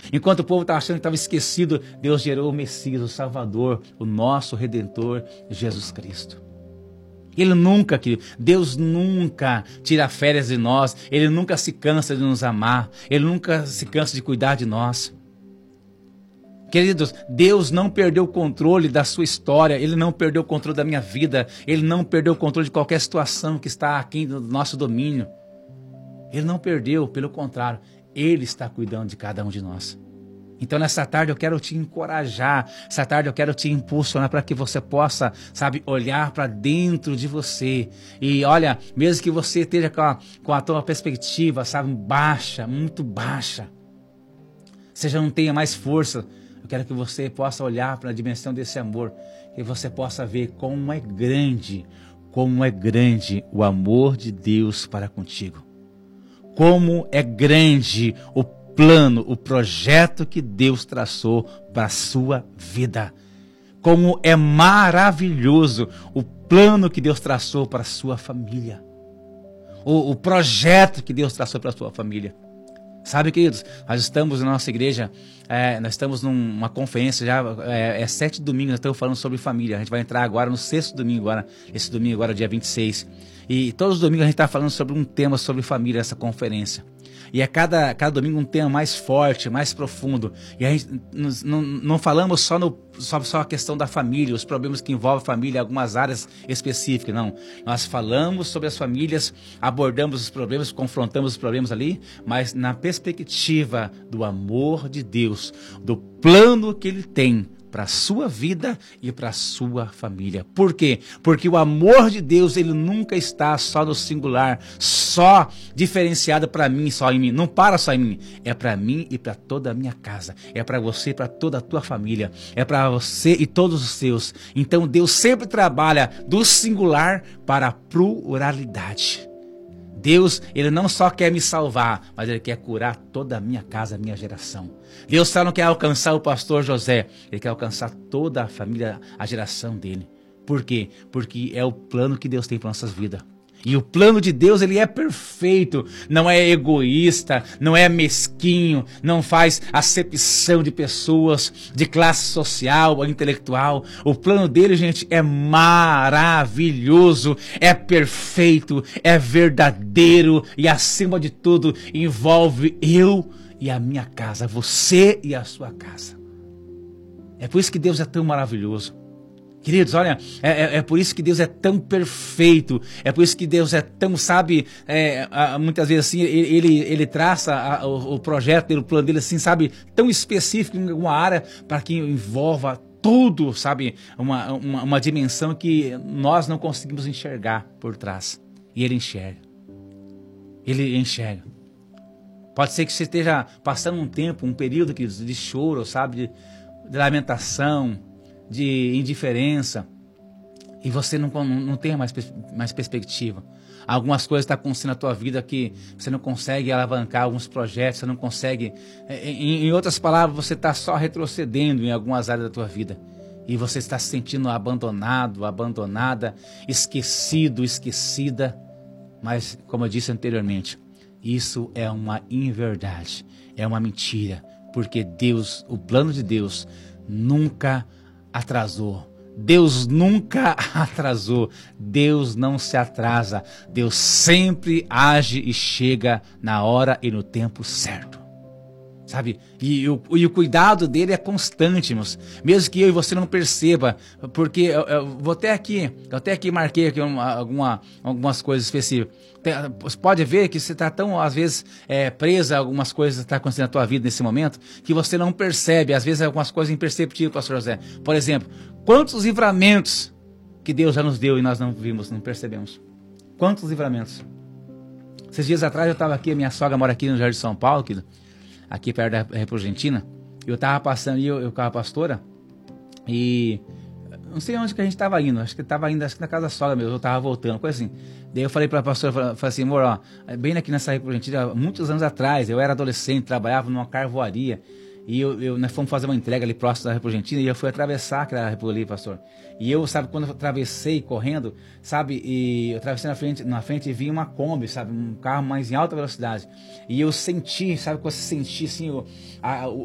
Enquanto o povo estava achando que estava esquecido, Deus gerou o Messias, o Salvador, o nosso Redentor, Jesus Cristo. Deus nunca tira férias de nós, Ele nunca se cansa de nos amar, Ele nunca se cansa de cuidar de nós. Queridos, Deus não perdeu o controle da sua história, Ele não perdeu o controle da minha vida, Ele não perdeu o controle de qualquer situação que está aqui do nosso domínio. Ele não perdeu, pelo contrário, Ele está cuidando de cada um de nós. Então nessa tarde eu quero te encorajar, essa tarde eu quero te impulsionar para que você possa, sabe, olhar para dentro de você. E olha, mesmo que você esteja com a tua perspectiva, sabe, baixa, muito baixa, você já não tenha mais força, eu quero que você possa olhar para a dimensão desse amor, que você possa ver como é grande o amor de Deus para contigo. Como é grande o plano, o projeto que Deus traçou para a sua vida. Como é maravilhoso o plano que Deus traçou para a sua família. O projeto que Deus traçou para a sua família. Sabe, queridos, nós estamos na nossa igreja, nós estamos numa conferência, já 7 domingos, nós estamos falando sobre família. A gente vai entrar agora no 6º domingo, esse domingo agora, dia 26. E todos os domingos a gente está falando sobre um tema sobre família, essa conferência. E é cada domingo um tema mais forte, mais profundo. E a gente não falamos só a questão da família, os problemas que envolvem a família, algumas áreas específicas, não. Nós falamos sobre as famílias, abordamos os problemas, confrontamos os problemas ali, mas na perspectiva do amor de Deus, do plano que Ele tem para a sua vida e para a sua família. Por quê? Porque o amor de Deus, ele nunca está só no singular, só diferenciado para mim, só em mim. Não para só em mim, é para mim e para toda a minha casa. É para você e para toda a tua família. É para você e todos os seus. Então Deus sempre trabalha do singular para a pluralidade. Deus, Ele não só quer me salvar, mas Ele quer curar toda a minha casa, a minha geração. Deus só não quer alcançar o pastor José, Ele quer alcançar toda a família, a geração dele. Por quê? Porque é o plano que Deus tem para nossas vidas. E o plano de Deus, ele é perfeito, não é egoísta, não é mesquinho, não faz acepção de pessoas, de classe social ou intelectual. O plano dele, gente, é maravilhoso, é perfeito, é verdadeiro e, acima de tudo, envolve eu e a minha casa, você e a sua casa. É por isso que Deus é tão maravilhoso. Queridos, olha, é por isso que Deus é tão perfeito, é por isso que Deus é tão, sabe, muitas vezes assim, ele traça o projeto dele, o plano dele assim, sabe, tão específico em alguma área para que envolva tudo, sabe, uma dimensão que nós não conseguimos enxergar por trás. E Ele enxerga. Ele enxerga. Pode ser que você esteja passando um tempo, um período de choro, sabe, de lamentação, de indiferença, e você não tem mais perspectiva. Algumas coisas estão acontecendo na tua vida que você não consegue alavancar alguns projetos, você não consegue, em outras palavras, você está só retrocedendo em algumas áreas da tua vida, e você está se sentindo abandonado, abandonada, esquecido, esquecida. Mas, como eu disse anteriormente, isso é uma inverdade, é uma mentira, porque Deus, o plano de Deus nunca atrasou. Deus nunca atrasou. Deus não se atrasa. Deus sempre age e chega na hora e no tempo certo. Sabe? E o cuidado dele é constante, irmãos. Mesmo que eu e você não perceba. Porque eu até aqui marquei aqui algumas coisas específicas. Você pode ver que você está tão, às vezes, presa a algumas coisas que estão acontecendo na tua vida nesse momento, que você não percebe. Às vezes, algumas coisas imperceptíveis, pastor José. Por exemplo, quantos livramentos que Deus já nos deu e nós não vimos, não percebemos? Quantos livramentos? Esses dias atrás eu estava aqui, a minha sogra mora aqui no Jardim de São Paulo, aqui perto da República Argentina. Eu estava passando, eu com a pastora, e não sei onde que a gente estava indo, acho que estava indo na casa da sogra mesmo, eu estava voltando, coisa assim. Daí eu falei para a pastora, falei assim, amor, ó, bem aqui nessa República Argentina, muitos anos atrás, eu era adolescente, trabalhava numa carvoaria, e nós fomos fazer uma entrega ali próximo da República Argentina, e eu fui atravessar aquela República ali, pastor. E eu, sabe, quando eu atravessei correndo, sabe, e eu atravessei na frente e vi uma Kombi, sabe, um carro mais em alta velocidade. E eu senti, sabe, quando você sentia assim,